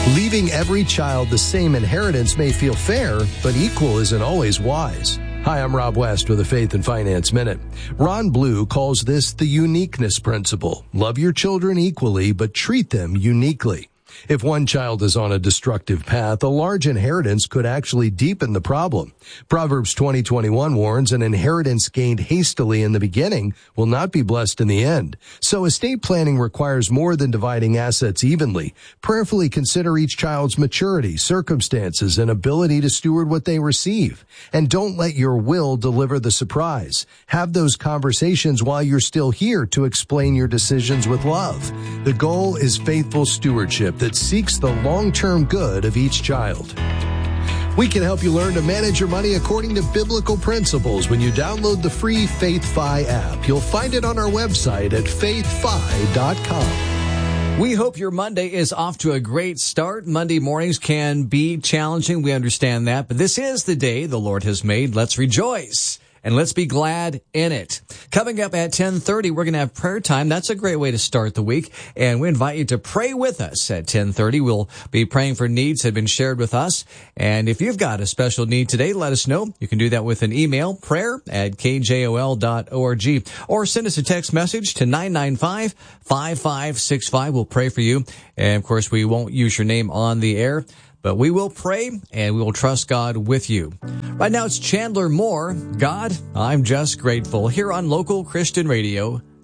Leaving every child the same inheritance may feel fair, but equal isn't always wise. Hi, I'm Rob West with a Faith and Finance Minute. Ron Blue calls this the uniqueness principle. Love your children equally, but treat them uniquely. If one child is on a destructive path, a large inheritance could actually deepen the problem. Proverbs 20:21 warns an inheritance gained hastily in the beginning will not be blessed in the end. So estate planning requires more than dividing assets evenly. Prayerfully consider each child's maturity, circumstances, and ability to steward what they receive. And don't let your will deliver the surprise. Have those conversations while you're still here to explain your decisions with love. The goal is faithful stewardship that seeks the long-term good of each child. We can help you learn to manage your money according to biblical principles when you download the free FaithFi app. You'll find it on our website at faithfi.com. We hope your Monday is off to a great start. Monday mornings can be challenging. We understand that, but this is the day the Lord has made. Let's rejoice. And let's be glad in it. Coming up at 10:30, we're going to have prayer time. That's a great way to start the week. And we invite you to pray with us at 10:30. We'll be praying for needs that have been shared with us. And if you've got a special need today, let us know. You can do that with an email, prayer@kjol.org. Or send us a text message to 995-5565. We'll pray for you. And, of course, we won't use your name on the air. But we will pray, and we will trust God with you. Right now, it's Chandler Moore. God, I'm just grateful, here on Local Christian Radio.